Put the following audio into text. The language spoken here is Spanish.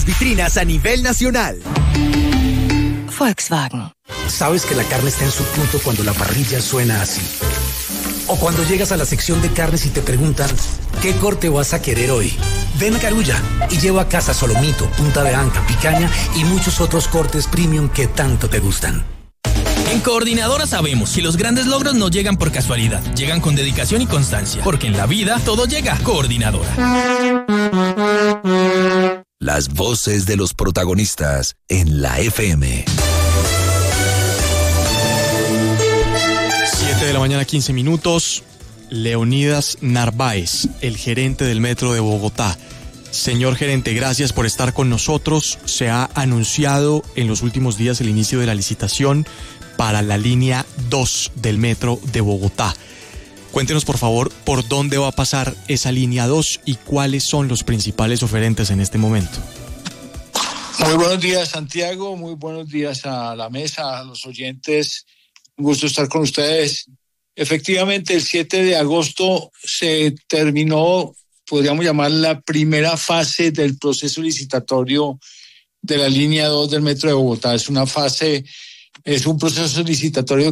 Vitrinas a nivel nacional. Volkswagen. Sabes que la carne está en su punto cuando la parrilla suena así. O cuando llegas a la sección de carnes y te preguntan, ¿qué corte vas a querer hoy? Ven a Carulla y lleva a casa solomito, punta de anca, picaña y muchos otros cortes premium que tanto te gustan. En Coordinadora sabemos que los grandes logros no llegan por casualidad, llegan con dedicación y constancia, porque en la vida todo llega. Coordinadora. Las voces de los protagonistas en la FM. 7 de la mañana, 15 minutos. Leonidas Narváez, el gerente del Metro de Bogotá. Señor gerente, gracias por estar con nosotros. Se ha anunciado en los últimos días el inicio de la licitación para la línea 2 del Metro de Bogotá. Cuéntenos, por favor, por dónde va a pasar esa línea 2 y cuáles son los principales oferentes en este momento. Muy buenos días, Santiago. Muy buenos días a la mesa, a los oyentes. Un gusto estar con ustedes. Efectivamente, el 7 de agosto se terminó, podríamos llamar, la primera fase del proceso licitatorio de la línea 2 del Metro de Bogotá. Es un proceso licitatorio